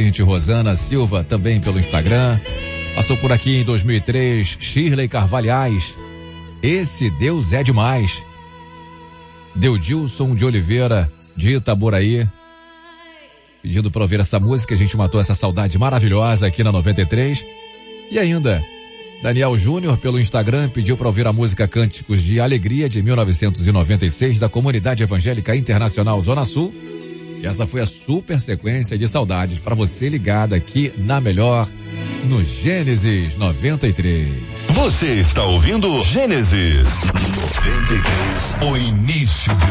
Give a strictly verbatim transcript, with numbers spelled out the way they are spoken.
ouvinte Rosana Silva, também pelo Instagram. Passou por aqui em dois mil e três, Shirley Carvalhais. Esse Deus é demais. Deudilson de Oliveira, de Itaboraí. Pedindo para ouvir essa música, a gente matou essa saudade maravilhosa aqui na noventa e três. E ainda, Daniel Júnior, pelo Instagram, pediu para ouvir a música Cânticos de Alegria, de mil novecentos e noventa e seis, da Comunidade Evangélica Internacional Zona Sul. E essa foi a super sequência de saudades para você ligado aqui na Melhor, no Gênesis noventa e três. Você está ouvindo Gênesis noventa e três, o início de